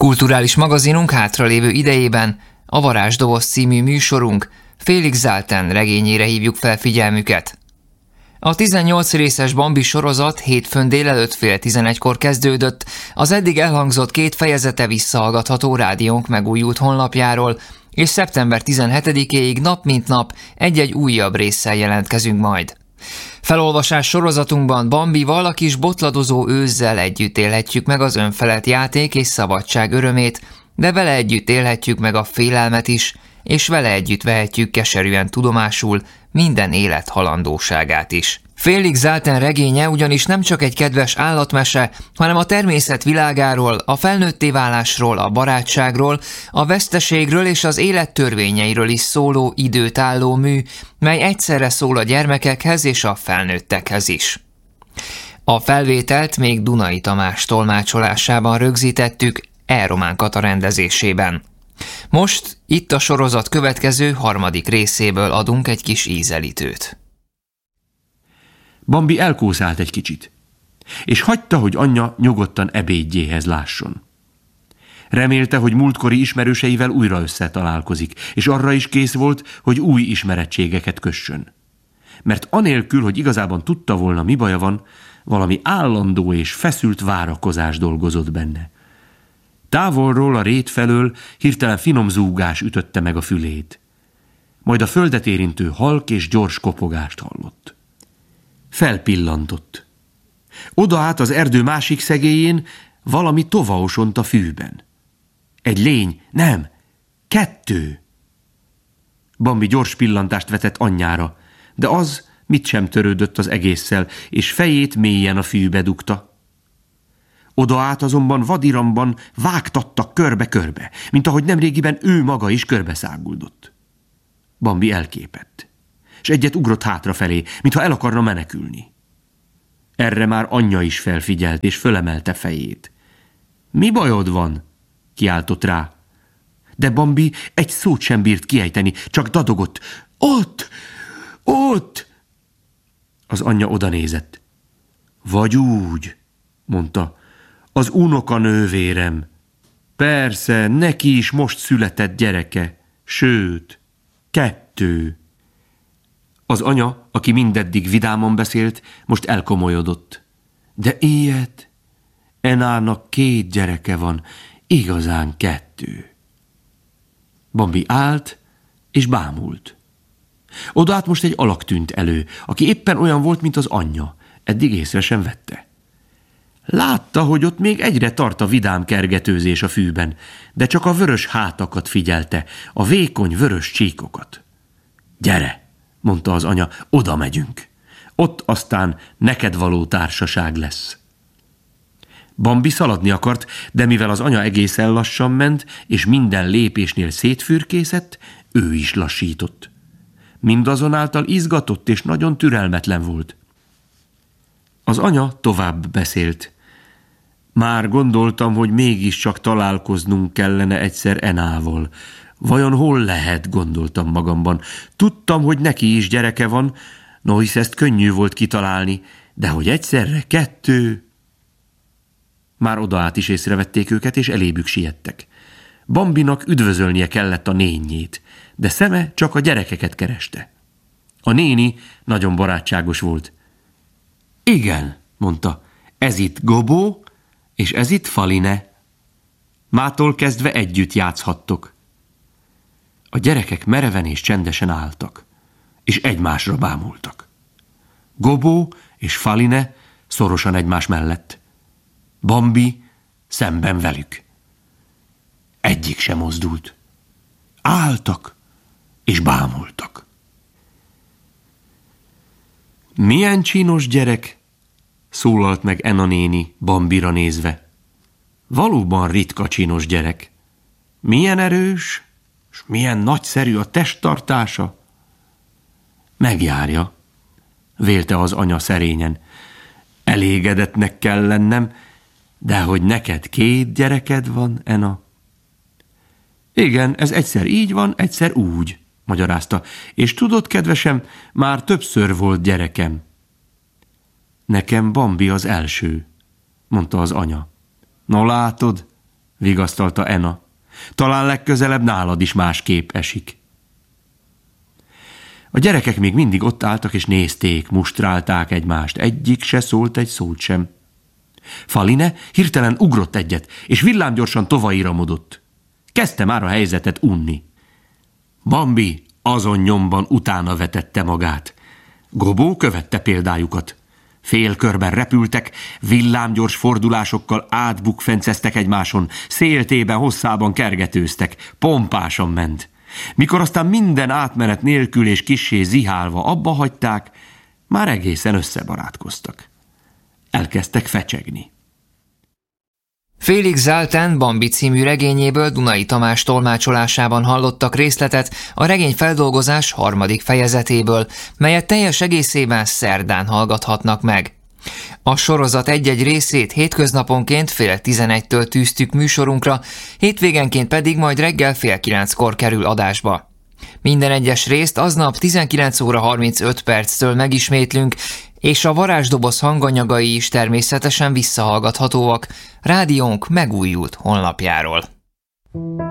Kulturális magazinunk hátralévő idejében a Varázsdoboz című műsorunk Félix Zálten regényére hívjuk fel figyelmüket. A 18 részes Bambi sorozat hétfőn délelőtt 10:30-kor kezdődött, az eddig elhangzott 2 fejezete visszahallgatható rádiónk megújult honlapjáról, és szeptember 17-éig nap mint nap egy-egy újabb résszel jelentkezünk majd. Felolvasás sorozatunkban Bambival, a kis botladozó őzzel együtt élhetjük meg az önfelett játék és szabadság örömét, de vele együtt élhetjük meg a félelmet is, és vele együtt vehetjük keserűen tudomásul minden élet halandóságát is. Félix Zálten regénye ugyanis nem csak egy kedves állatmese, hanem a természet világáról, a felnőtté válásról, a barátságról, a veszteségről és az élet törvényeiről is szóló időtálló mű, mely egyszerre szól a gyermekekhez és a felnőttekhez is. A felvételt még Dunai Tamás tolmácsolásában rögzítettük E-Román Kata rendezésében. Most itt a sorozat következő 3. részéből adunk egy kis ízelítőt. Bambi elkószált egy kicsit, és hagyta, hogy anyja nyugodtan ebédjéhez lásson. Remélte, hogy múltkori ismerőseivel újra összetalálkozik, és arra is kész volt, hogy új ismerettségeket kössön. Mert anélkül, hogy igazában tudta volna, mi baja van, valami állandó és feszült várakozás dolgozott benne. Távolról a rét felől hirtelen finom zúgás ütötte meg a fülét. Majd a földet érintő halk és gyors kopogást hallott. Felpillantott. Oda át az erdő másik szegélyén valami tovaosont a fűben. Egy lény, nem, 2. Bambi gyors pillantást vetett anyjára, de az mit sem törődött az egésszel, és fejét mélyen a fűbe dugta. Oda át azonban vadiramban vágtattak körbe-körbe, mint ahogy nemrégiben ő maga is körbeszáguldott. Bambi elképett, és egyet ugrott hátrafelé, mintha el akarna menekülni. Erre már anyja is felfigyelt, és fölemelte fejét. Mi bajod van? Kiáltott rá. De Bambi egy szót sem bírt kiejteni, csak dadogott. Ott! Ott! Az anyja odanézett. Vagy úgy, mondta, az unokanővérem. Persze, neki is most született gyereke, sőt, 2. Az anya, aki mindeddig vidáman beszélt, most elkomolyodott. De ilyet? Enának 2 gyereke van, igazán 2. Bambi állt és bámult. Odát most egy alak tűnt elő, aki éppen olyan volt, mint az anyja, eddig észre sem vette. Látta, hogy ott még egyre tart a vidám kergetőzés a fűben, de csak a vörös hátakat figyelte, a vékony vörös csíkokat. Gyere, mondta az anya, oda megyünk. Ott aztán neked való társaság lesz. Bambi szaladni akart, de mivel az anya egészen lassan ment, és minden lépésnél szétfürkészett, ő is lassított. Mindazonáltal izgatott és nagyon türelmetlen volt. Az anya tovább beszélt. Már gondoltam, hogy mégiscsak találkoznunk kellene egyszer Enával. Vajon hol lehet, gondoltam magamban. Tudtam, hogy neki is gyereke van, no hisz ezt könnyű volt kitalálni, de hogy egyszerre 2... Már oda át is észrevették őket, és elébük siettek. Bambinak üdvözölnie kellett a nénjét, de szeme csak a gyerekeket kereste. A néni nagyon barátságos volt. Igen, mondta, ez itt Gobó, és ez itt Faline. Mától kezdve együtt játszhattok. A gyerekek mereven és csendesen álltak, és egymásra bámultak. Gobó és Faline szorosan egymás mellett. Bambi szemben velük. Egyik sem mozdult. Álltak és bámultak. Milyen csinos gyerek, szólalt meg Ena néni Bambira nézve. Valóban ritka csinos gyerek. Milyen erős, és milyen nagyszerű a testtartása. Megjárja, vélte az anya szerényen. Elégedetnek kell lennem, de hogy neked 2 gyereked van, Ena? Igen, ez egyszer így van, egyszer úgy, magyarázta. És tudod, kedvesem, már többször volt gyerekem. Nekem Bambi az első, mondta az anya. No látod, vigasztalta Ena. Talán legközelebb nálad is másképp esik. A gyerekek még mindig ott álltak és nézték, mustrálták egymást. Egyik se szólt egy szót sem. Faline hirtelen ugrott egyet, és villámgyorsan tovairamodott. Kezdte már a helyzetet unni. Bambi azon nyomban utána vetette magát. Gobó követte példájukat. Félkörben repültek, villámgyors fordulásokkal átbukfenceztek egymáson, széltében, hosszában kergetőztek, pompásan ment. Mikor aztán minden átmenet nélkül és kissé zihálva abba hagyták, már egészen összebarátkoztak. Elkezdtek fecsegni. Félix Záltán Bambi című regényéből Dunai Tamás tolmácsolásában hallottak részletet a regényfeldolgozás 3. fejezetéből, melyet teljes egészében szerdán hallgathatnak meg. A sorozat egy-egy részét hétköznaponként 10:30-től tűztük műsorunkra, hétvégenként pedig majd reggel 8:30-kor kerül adásba. Minden egyes részt aznap 19:35 megismétlünk, és a varázsdoboz hanganyagai is természetesen visszahallgathatóak rádiónk megújult honlapjáról.